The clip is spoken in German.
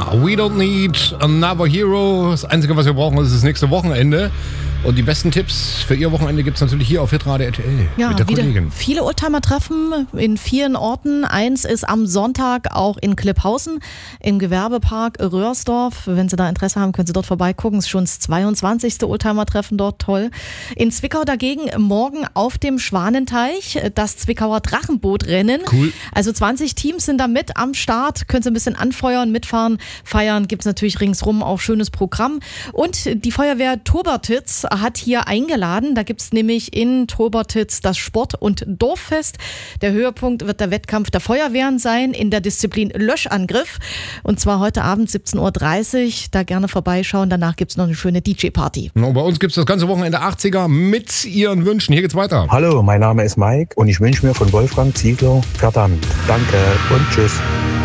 We don't need another hero. Das Einzige, was wir brauchen, ist das nächste Wochenende. Und die besten Tipps für Ihr Wochenende gibt es natürlich hier auf Hitradio RTL ja, mit der Kollegin. Viele Oldtimer-Treffen in vielen Orten. Eins ist am Sonntag auch in Klipphausen im Gewerbepark Röhrsdorf. Wenn Sie da Interesse haben, können Sie dort vorbeigucken. Es ist schon das 22. Oldtimer-Treffen dort, toll. In Zwickau dagegen morgen auf dem Schwanenteich das Zwickauer Drachenbootrennen. Cool. Also 20 Teams sind da mit am Start. Können Sie ein bisschen anfeuern, mitfahren, feiern. Gibt es natürlich ringsrum auch schönes Programm. Und die Feuerwehr Tobertitz hat hier eingeladen. Da gibt es nämlich in Tobertitz das Sport- und Dorffest. Der Höhepunkt wird der Wettkampf der Feuerwehren sein in der Disziplin Löschangriff. Und zwar heute Abend 17.30 Uhr. Da gerne vorbeischauen. Danach gibt es noch eine schöne DJ-Party. Und bei uns gibt es das ganze Wochenende 80er mit Ihren Wünschen. Hier geht's weiter. Hallo, mein Name ist Mike und ich wünsche mir von Wolfgang Ziegler verdammt. Danke und tschüss.